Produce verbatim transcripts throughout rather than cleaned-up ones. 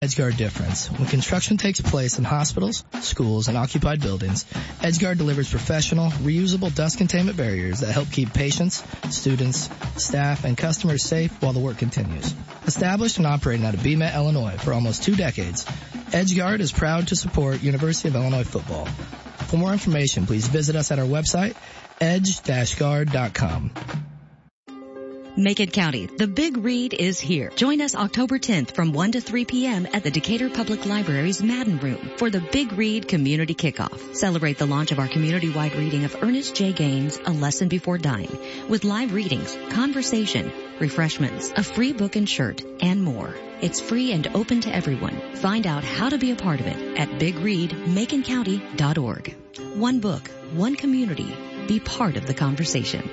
EdgeGuard difference. When construction takes place in hospitals, schools, and occupied buildings, EdgeGuard delivers professional, reusable dust containment barriers that help keep patients, students, staff, and customers safe while the work continues. Established and operating out of B M E T, Illinois for almost two decades, EdgeGuard is proud to support University of Illinois football. For more information, please visit us at our website, edge dash guard dot com. Macon County, the Big Read is here. Join us October tenth from one to three p.m. at the Decatur Public Library's Madden Room for the Big Read Community Kickoff. Celebrate the launch of our community-wide reading of Ernest J. Gaines' A Lesson Before Dying, with live readings, conversation, refreshments, a free book and shirt, and more. It's free and open to everyone. Find out how to be a part of it at big read macon county dot org. One book, one community. Be part of the conversation.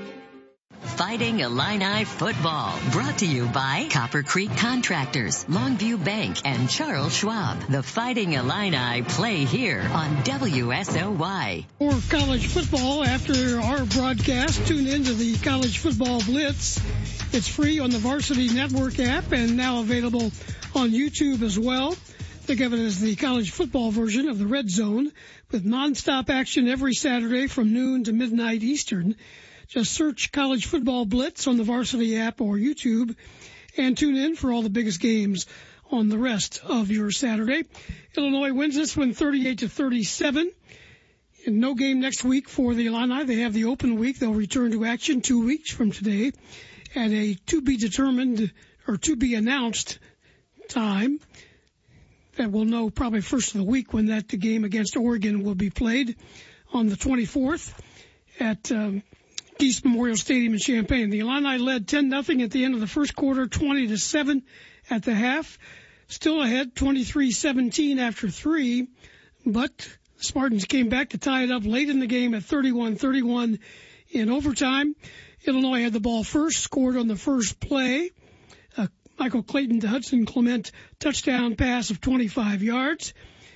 Fighting Illini Football, brought to you by Copper Creek Contractors, Longview Bank, and Charles Schwab. The Fighting Illini play here on W S O Y. For college football, after our broadcast, tune into the College Football Blitz. It's free on the Varsity Network app and now available on YouTube as well. Think of it as the college football version of the Red Zone, with nonstop action every Saturday from noon to midnight Eastern. Just search College Football Blitz on the Varsity app or YouTube and tune in for all the biggest games on the rest of your Saturday. Illinois wins this one thirty-eight to thirty-seven. And no game next week for the Illini. They have the open week. They'll return to action two weeks from today at a to-be-determined or to-be-announced time that we'll know probably first of the week when that game against Oregon will be played on the twenty-fourth at um, East Memorial Stadium in Champaign. The Illini led ten nothing at the end of the first quarter, twenty to seven at the half. Still ahead, twenty-three seventeen after three, but the Spartans came back to tie it up late in the game at thirty-one thirty-one in overtime. Illinois had the ball first, scored on the first play. Uh, Michael Clayton to Hudson Clement touchdown pass of twenty-five yards.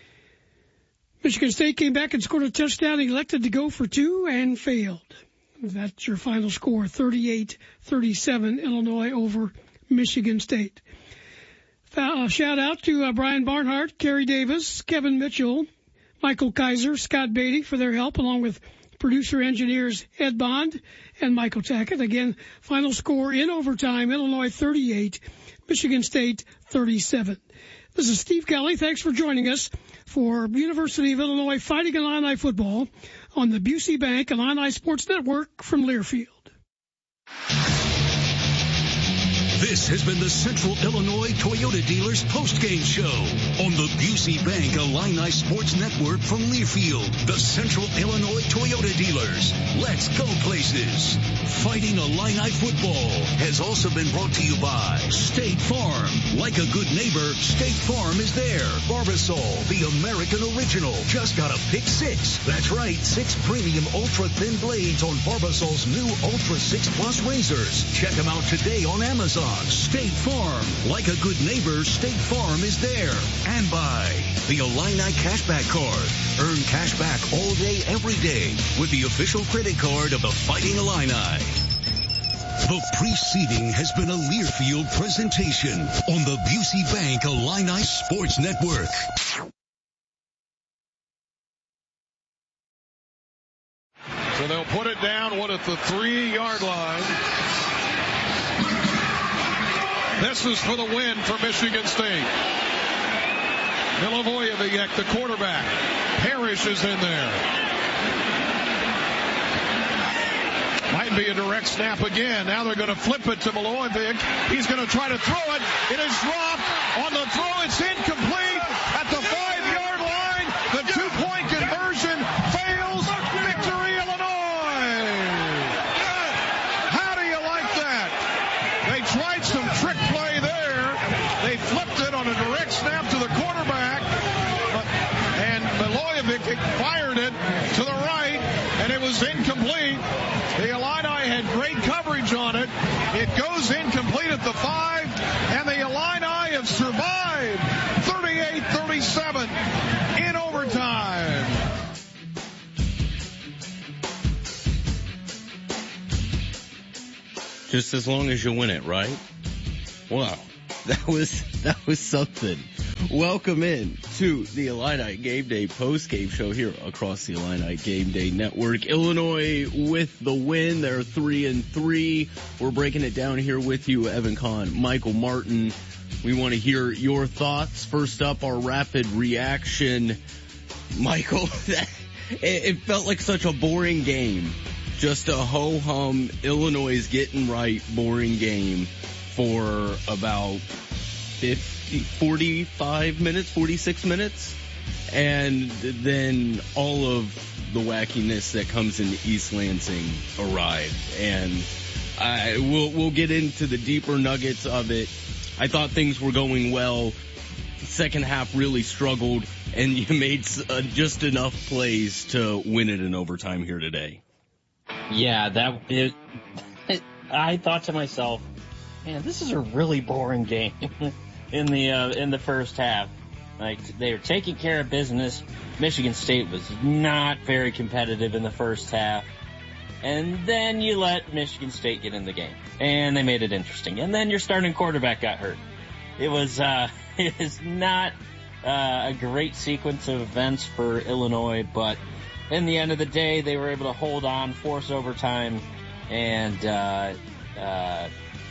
Michigan State came back and scored a touchdown, elected to go for two, and failed. That's your final score, thirty-eight thirty-seven, Illinois over Michigan State. Uh, shout out to uh, Brian Barnhart, Kerry Davis, Kevin Mitchell, Michael Kaiser, Scott Beatty for their help, along with producer-engineers Ed Bond and Michael Tackett. Again, final score in overtime, Illinois thirty-eight, Michigan State thirty-seven. This is Steve Kelly. Thanks for joining us for University of Illinois Fighting Illini football on the Busey Bank Illini Sports Network from Learfield. This has been the Central Illinois Toyota Dealers postgame show on the Busey Bank Illini Sports Network from Learfield. The Central Illinois Toyota Dealers. Let's go places. Fighting Illini football has also been brought to you by State Farm. Like a good neighbor, State Farm is there. Barbasol, the American original, just got a pick six. That's right, six premium ultra-thin blades on Barbasol's new Ultra six Plus razors. Check them out today on Amazon. State Farm. Like a good neighbor, State Farm is there. And by the Illini Cashback Card. Earn cash back all day, every day with the official credit card of the Fighting Illini. The preceding has been a Learfield presentation on the Busey Bank Illini Sports Network. So they'll put it down, what, at the three-yard line. This is for the win for Michigan State. Milivojevic, the quarterback. Parrish is in there. Might be a direct snap again. Now they're going to flip it to Milivojevic. He's going to try to throw it. It is dropped. On the throw, it's incomplete. At the five-yard line, the two-point conversion fails. Victory, Illinois. How do you like that? They tried some trick play there. They flipped it on a direct snap to the quarterback, and Milivojevic fired it to the right, and it was incomplete. The Illini had great coverage on it. It goes incomplete at the five, and the Illini have survived thirty-eight thirty-seven in overtime. Just as long as you win it, right? Wow, that was that was something. Welcome in to the Illini Game Day post-game show here across the Illini Game Day Network. Illinois with the win. They're three and three. We're breaking it down here with you, Evan Kahn, Michael Martin. We want to hear your thoughts. First up, our rapid reaction. Michael, it felt like such a boring game. Just a ho-hum, Illinois getting right, boring game for about fifty, forty-five minutes, forty-six minutes. And then all of the wackiness that comes into East Lansing arrived. And I, we'll, we'll get into the deeper nuggets of it. I thought things were going well. Second half really struggled, and you made uh, just enough plays to win it in overtime here today. Yeah, that it, it, I thought to myself, man, this is a really boring game in the uh, in the first half. Like, they were taking care of business. Michigan State was not very competitive in the first half. And then you let Michigan State get in the game, and they made it interesting. And then your starting quarterback got hurt. It was uh, it was not uh, a great sequence of events for Illinois, but in the end of the day, they were able to hold on, force overtime, and uh, uh, uh,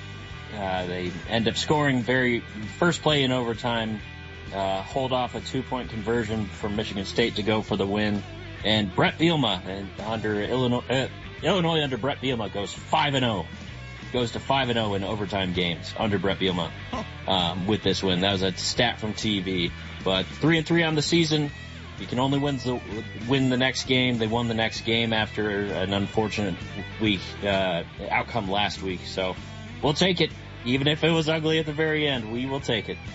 they end up scoring very first play in overtime, uh, hold off a two-point conversion from Michigan State to go for the win. And Brett Bielema and under Illinois, uh, Illinois under Brett Bielema goes five and zero, goes to five and zero in overtime games under Brett Bielema um, with this win. That was a stat from T V. But three and three on the season. You can only win the win the next game. They won the next game after an unfortunate week uh, outcome last week. So we'll take it, even if it was ugly at the very end. We will take it.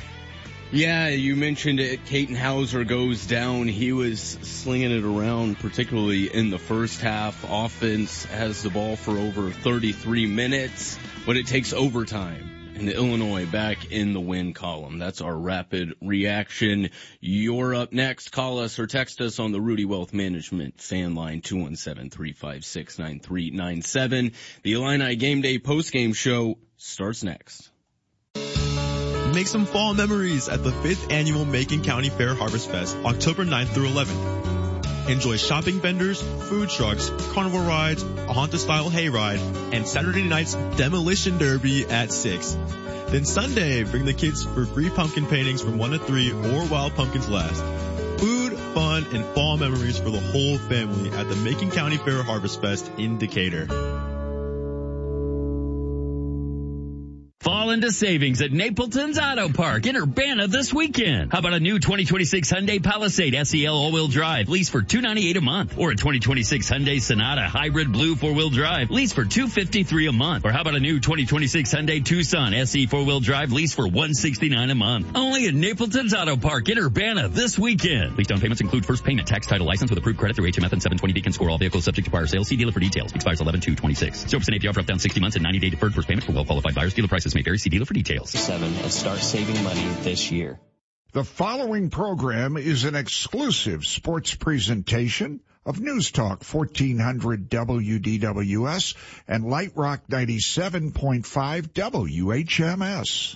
Yeah, you mentioned it. Caton Hauser goes down. He was slinging it around, particularly in the first half. Offense has the ball for over thirty-three minutes, but it takes overtime. And Illinois back in the win column. That's our rapid reaction. You're up next. Call us or text us on the Rudy Wealth Management fan line, two one seven, three five six, nine three nine seven. The Illini Game Day postgame show starts next. Make some fall memories at the fifth Annual Macon County Fair Harvest Fest, October ninth through eleventh. Enjoy shopping vendors, food trucks, carnival rides, a Haunted-style hayride, and Saturday night's Demolition Derby at six. Then Sunday, bring the kids for free pumpkin paintings from one to three or while pumpkins last. Food, fun, and fall memories for the whole family at the Macon County Fair Harvest Fest in Decatur. Fall into savings at Napleton's Auto Park in Urbana this weekend. How about a new twenty twenty-six Hyundai Palisade S E L all-wheel drive, lease for two hundred ninety-eight dollars a month, or a twenty twenty-six Hyundai Sonata Hybrid Blue four-wheel drive, lease for two hundred fifty-three dollars a month. Or how about a new twenty twenty-six Hyundai Tucson S E four-wheel drive, lease for one hundred sixty-nine dollars a month. Only at Napleton's Auto Park in Urbana this weekend. Lease down payments include first payment, tax, title, license with approved credit through H M F and seven twenty Beacon score. All vehicles subject to prior sales. See dealer for details. Expires eleven two twenty-six. zero percent A P R for up down sixty months and ninety day deferred first payment for well-qualified buyers. Dealer prices may vary. See dealer for details. Seven and start saving money this year. The following program is an exclusive sports presentation of News Talk fourteen hundred W D W S and Light Rock ninety-seven point five W H M S.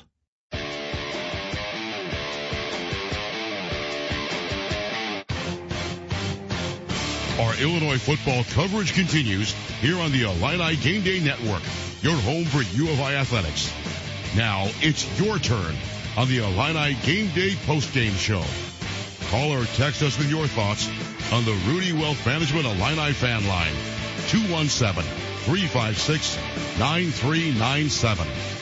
Our Illinois football coverage continues here on the Illini Game Day Network, your home for U of I athletics. Now it's your turn on the Illini Game Day postgame show. Call or text us with your thoughts on the Rudy Wealth Management Illini fan line, two one seven, three five six, nine three nine seven.